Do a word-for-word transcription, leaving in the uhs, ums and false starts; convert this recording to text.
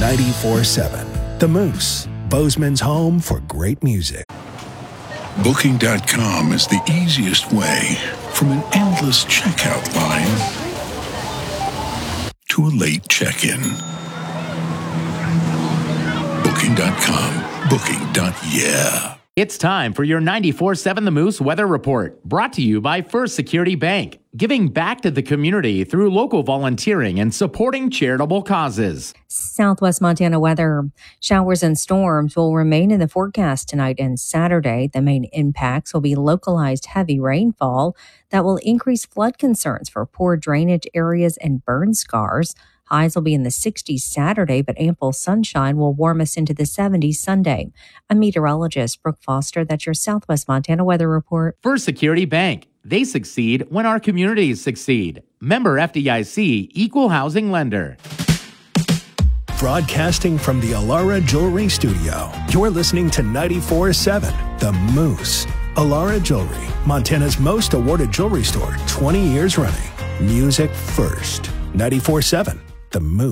ninety-four seven The Moose, Bozeman's home for great music. Booking dot com is the easiest way from an endless checkout line to a late check-in. Booking dot com. Booking. Yeah. It's time for your ninety-four seven The Moose Weather Report, brought to you by First Security Bank, giving back to the community through local volunteering and supporting charitable causes. Southwest Montana weather. Showers and storms will remain in the forecast tonight and Saturday. The main impacts will be localized heavy rainfall that will increase flood concerns for poor drainage areas and burn scars. Highs will be in the sixties Saturday, but ample sunshine will warm us into the seventies Sunday. I'm meteorologist Brooke Foster. That's your Southwest Montana weather report. First Security Bank. They succeed when our communities succeed. Member F D I C, Equal Housing Lender. Broadcasting from the Alara Jewelry Studio, you're listening to ninety-four seven The Moose. Alara Jewelry, Montana's most awarded jewelry store, twenty years running. Music first. ninety-four seven The Moose.